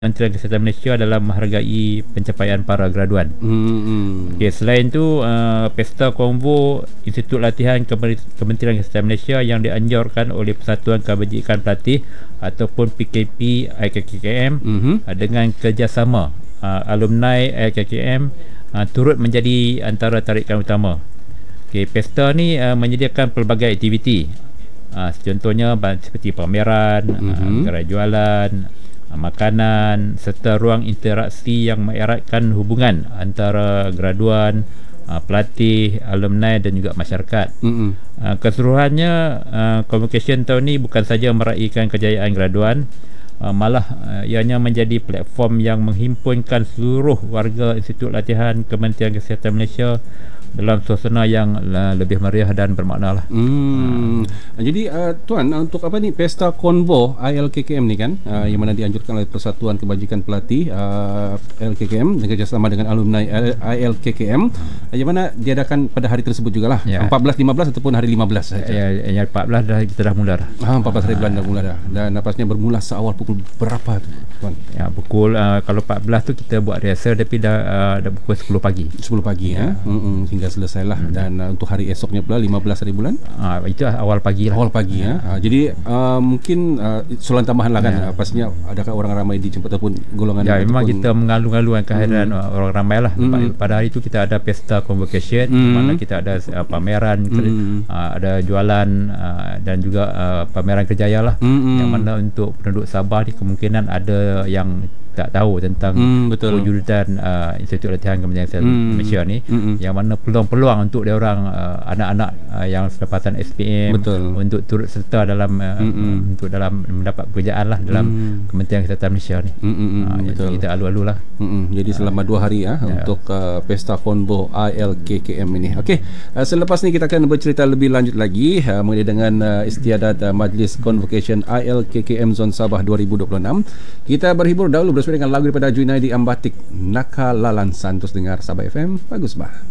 Kementerian Kesihatan Malaysia dalam menghargai pencapaian para graduan. Okay, selain itu, Pesta Konvo Institut Latihan Kementerian Kesihatan Malaysia yang dianjurkan oleh Persatuan Kebajikan Pelatih ataupun PKP IKKM dengan kerjasama alumni IKKM turut menjadi antara tarikan utama. Okay, pesta ni menyediakan pelbagai aktiviti. Contohnya seperti pameran, gerai jualan, makanan serta ruang interaksi yang mengeratkan hubungan antara graduan, pelatih, alumni dan juga masyarakat. Keseluruhannya, Convocation tahun ini bukan saja meraihkan kejayaan graduan, malah ianya menjadi platform yang menghimpunkan seluruh warga Institut Latihan Kementerian Kesihatan Malaysia dalam suasana yang lebih meriah dan bermakna lah. Jadi Tuan, untuk apa ni Pesta Konvo ILKKM ni kan, yang mana dianjurkan oleh Persatuan Kebajikan Pelatih ILKKM dengan kerjasama dengan alumni ILKKM, yang mana diadakan pada hari tersebut jugalah, 14, 15 ataupun hari 15 saja. Yang 14 kita dah mula dah. 14 hari bulan dah mula dah. Dan napasnya bermula seawal pukul berapa tu, Tuan? Ya, pukul kalau 14 tu kita buat rehearsal tapi dah pukul 10 pagi. 10 pagi hingga selesailah. Dan untuk hari esoknya pula 15 hari bulan, itu awal pagi lah. Awal pagi jadi mungkin soalan tambahan lah kan, pastinya adakah orang ramai dijemput ataupun golongan memang kita mengalu-alukan kehadiran orang ramai lah. Pada hari itu kita ada Pesta Convocation, mana kita ada pameran, ada jualan dan juga pameran kerjaya lah, yang mana untuk penduduk Sabah ni kemungkinan ada yang tak tahu tentang perwujudan Institut Latihan Kementerian Kesihatan Malaysia ni, yang mana peluang-peluang untuk dia orang anak-anak yang selepaskan SPM untuk turut serta dalam untuk dalam mendapat pekerjaan lah dalam Kementerian Kesihatan Malaysia ni. Kita alu-alu lah. Jadi selama 2 hari untuk Pesta Konvo ILKKM ini. Okey, selepas ni kita akan bercerita lebih lanjut lagi mengenai dengan istiadat Majlis Convocation ILKKM Zon Sabah 2026. Kita berhibur dahulu bersama dengan lagu daripada Junaidi Ambatik, Nakalalan Santos. Dengar Sabah FM. Bagus bah.